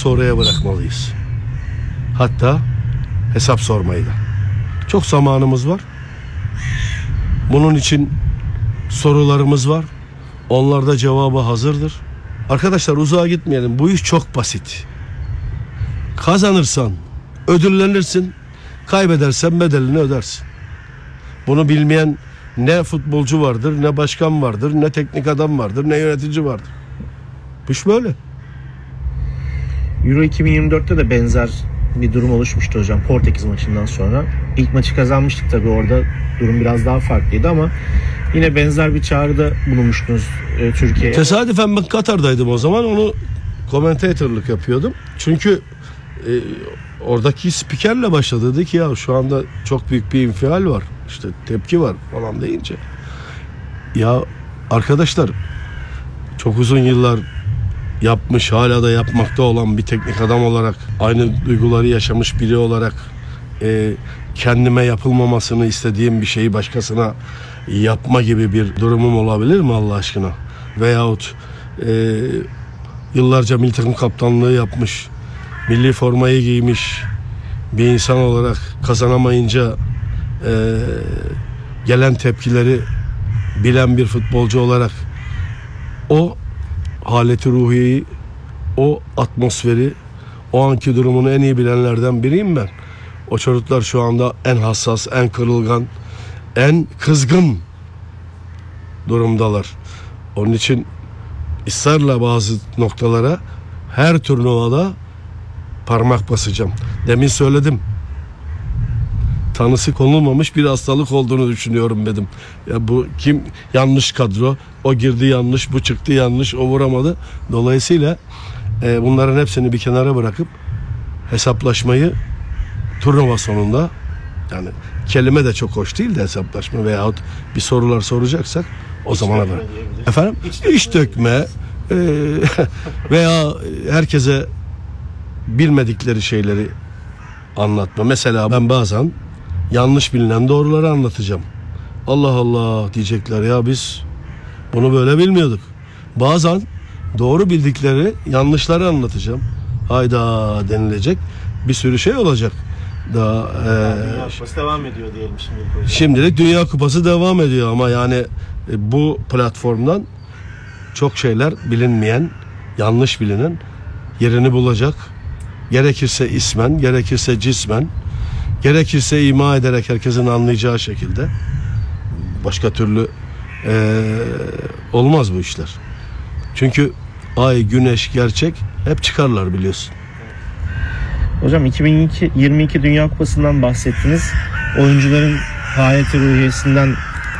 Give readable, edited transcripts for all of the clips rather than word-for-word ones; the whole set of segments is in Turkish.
sonraya bırakmalıyız. Hatta hesap sormayı da. Çok zamanımız var. Bunun için sorularımız var. Onlarda cevabı hazırdır. Arkadaşlar uzağa gitmeyelim. Bu iş çok basit. Kazanırsan ödüllenirsin. Kaybedersen bedelini ödersin. Bunu bilmeyen ne futbolcu vardır, ne başkan vardır, ne teknik adam vardır, ne yönetici vardır. Bu iş böyle. Euro 2024'te de benzer bir durum oluşmuştu hocam Portekiz maçından sonra. İlk maçı kazanmıştık tabii, orada durum biraz daha farklıydı ama yine benzer bir çağrıda bulunmuştunuz Türkiye'ye. Tesadüfen ben Katar'daydım o zaman, onu komentatörlük yapıyordum. Çünkü oradaki spikerle başladı, dedi ki ya şu anda çok büyük bir infial var, işte tepki var falan deyince. Ya arkadaşlar, çok uzun yıllar yapmış, hala da yapmakta olan bir teknik adam olarak, aynı duyguları yaşamış biri olarak kendime yapılmamasını istediğim bir şeyi başkasına yapma gibi bir durumum olabilir mi Allah aşkına? Veyahut yıllarca milli takım kaptanlığı yapmış, milli formayı giymiş bir insan olarak kazanamayınca gelen tepkileri bilen bir futbolcu olarak o haleti ruhiyeyi, o atmosferi, o anki durumunu en iyi bilenlerden biriyim ben. O çocuklar şu anda en hassas, en kırılgan, en kızgın durumdalar. Onun için ısrarla bazı noktalara her turnuvada parmak basacağım. Demin söyledim. Tanısı konulmamış bir hastalık olduğunu düşünüyorum dedim. Ya bu kim, yanlış kadro, o girdi yanlış, bu çıktı yanlış, o vuramadı. Dolayısıyla bunların hepsini bir kenara bırakıp hesaplaşmayı turnuva sonunda, yani kelime de çok hoş değil de hesaplaşma veyahut bir sorular soracaksak o zamana bırak. Efendim? İç dökme veya herkese bilmedikleri şeyleri anlatma. Mesela ben bazen yanlış bilinen doğruları anlatacağım. Allah Allah diyecekler, ya biz bunu böyle bilmiyorduk. Bazen doğru bildikleri yanlışları anlatacağım. Hayda denilecek bir sürü şey olacak. Daha Dünya Kupası devam ediyor diyelim şimdi. Şimdilik Dünya Kupası devam ediyor ama yani bu platformdan çok şeyler bilinmeyen, yanlış bilinen yerini bulacak. Gerekirse ismen, gerekirse cismen, gerekirse ima ederek herkesin anlayacağı şekilde. Başka türlü olmaz bu işler. Çünkü ay, güneş, gerçek hep çıkarlar biliyorsun. Hocam 2022 Dünya Kupası'ndan bahsettiniz. Oyuncuların hayati ruhiyesinden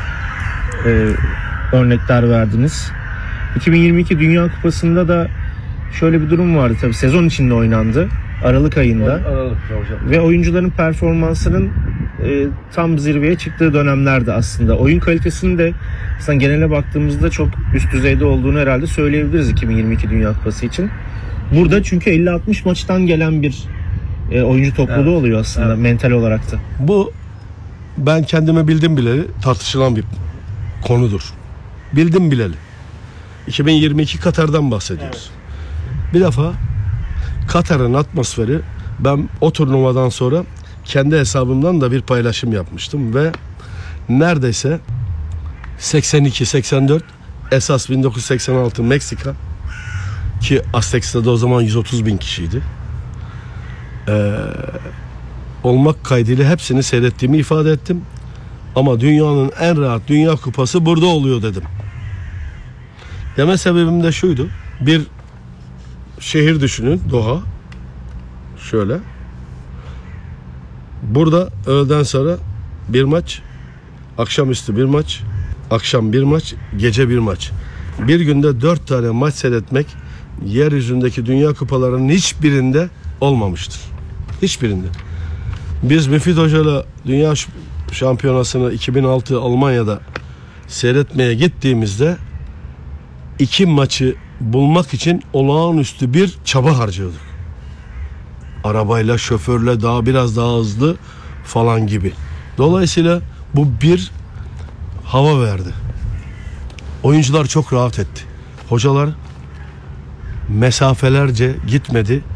örnekler verdiniz. 2022 Dünya Kupası'nda da şöyle bir durum vardı tabii. Sezon içinde oynandı. Aralık ayında. Hocam. Ve oyuncuların performansının tam zirveye çıktığı dönemlerdi aslında. Oyun kalitesinin de aslında genele baktığımızda çok üst düzeyde olduğunu herhalde söyleyebiliriz 2022 Dünya Kupası için. Burada çünkü 50-60 maçtan gelen bir oyuncu topluluğu oluyor aslında mental olarak da. Bu ben kendime bildim bileli tartışılan bir konudur. Bildim bileli. 2022 Katar'dan bahsediyoruz. Bir defa Katar'ın atmosferi, ben o turnuvadan sonra kendi hesabımdan da bir paylaşım yapmıştım ve neredeyse 82-84, esas 1986 Meksika, ki Aztecs'te de o zaman 130 bin kişiydi. Olmak kaydıyla hepsini seyrettiğimi ifade ettim. Ama dünyanın en rahat Dünya Kupası burada oluyor dedim. Deme sebebim de şuydu. Bir şehir düşünün, Doha. Şöyle. Burada öğleden sonra bir maç, akşamüstü bir maç, akşam bir maç, gece bir maç. Bir günde 4 tane maç seyretmek yeryüzündeki Dünya Kupalarının hiçbirinde olmamıştır. Hiçbirinde. Biz Müfit Hoca'yla Dünya Şampiyonası'nı 2006 Almanya'da seyretmeye gittiğimizde 2 maçı bulmak için olağanüstü bir çaba harcıyorduk. Arabayla, şoförle, daha biraz daha hızlı falan gibi. Dolayısıyla bu bir hava verdi. Oyuncular çok rahat etti. Hocalar mesafelerce gitmedi.